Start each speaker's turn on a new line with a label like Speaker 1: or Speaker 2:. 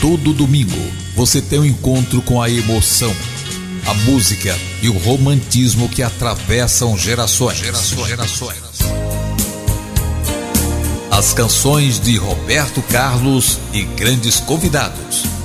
Speaker 1: Todo domingo você tem um encontro com a emoção, a música e o romantismo que atravessam gerações. As canções de Roberto Carlos e grandes convidados.